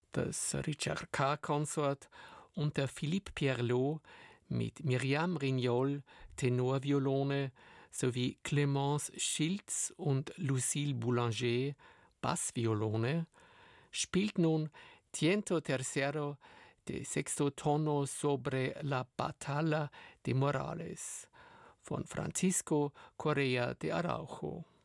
das Richard K. Consort und der Philippe Pierlot mit Myriam Rignol, Tenorviolone, sowie Clémence Schiltz und Lucille Boulanger, Bassviolone, spielt nun Tiento Tercero de Sexto Tono sobre la Batalla de Morales von Francisco Correa de Araujo.